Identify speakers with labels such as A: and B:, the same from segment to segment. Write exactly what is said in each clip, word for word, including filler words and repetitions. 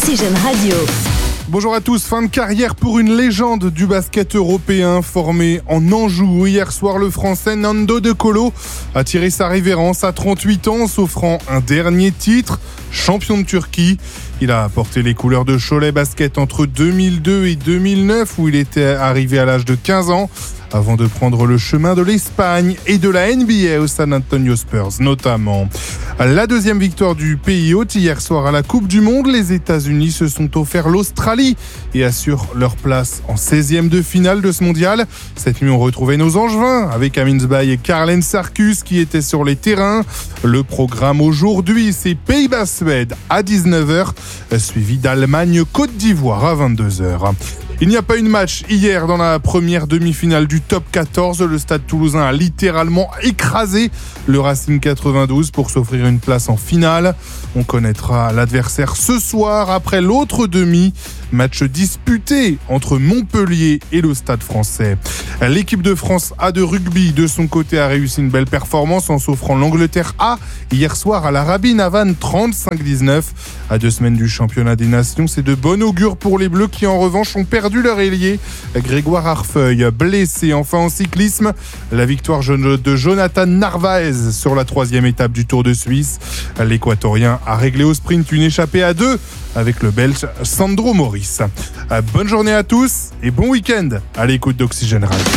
A: Oxygène Radio.
B: Bonjour à tous, fin de carrière pour une légende du basket européen formé en Anjou. Hier soir, le français Nando De Colo a tiré sa révérence à trente-huit ans en s'offrant un dernier titre, champion de Turquie. Il a porté les couleurs de Cholet Basket entre deux mille deux et deux mille neuf où il était arrivé à l'âge de quinze ans avant de prendre le chemin de l'Espagne et de la N B A au San Antonio Spurs notamment. La deuxième victoire du pays hôte hier soir à la Coupe du Monde. Les États-Unis se sont offerts l'Australie et assurent leur place en seizième de finale de ce mondial. Cette nuit, on retrouvait nos Angevins avec Amin Zbaye et Carlen Sarkus qui étaient sur les terrains. Le programme aujourd'hui, c'est Pays-Bas-Suède à dix-neuf heures, suivi d'Allemagne-Côte d'Ivoire à vingt-deux heures. Il n'y a pas eu de match hier dans la première demi-finale du top quatorze. Le Stade Toulousain a littéralement écrasé le Racing quatre-vingt-douze pour s'offrir une place en finale. On connaîtra l'adversaire ce soir après l'autre demi. Match disputé entre Montpellier et le Stade français. L'équipe de France A de rugby, de son côté, a réussi une belle performance en s'offrant l'Angleterre A hier soir à l'Arabie Navan trente-cinq dix-neuf. À deux semaines du championnat des nations, c'est de bon augure pour les Bleus qui en revanche ont perdu leur ailier Grégoire Harfeuil, blessé. Enfin en cyclisme, la victoire de Jonathan Narvaez sur la troisième étape du Tour de Suisse. L'Équatorien a réglé au sprint une échappée à deux avec le Belge Sandro Maurice. Bonne journée à tous et bon week-end à l'écoute d'Oxygène Radio.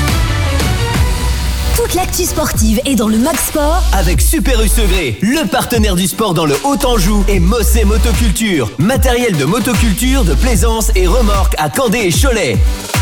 A: Toute l'actu sportive est dans le Mag Sport
C: avec Super U Segré, le partenaire du sport dans le Haut-Anjou, et Mossé Motoculture, matériel de motoculture, de plaisance et remorque à Candé et Cholet.